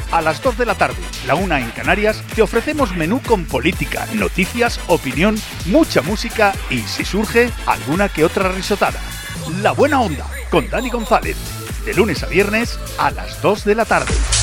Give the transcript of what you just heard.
A las 2 de la tarde, la 1 en Canarias, te ofrecemos menú con política, noticias, opinión, mucha música y, si surge, alguna que otra risotada. La Buena Onda, con Dani González. De lunes a viernes a las 2 de la tarde.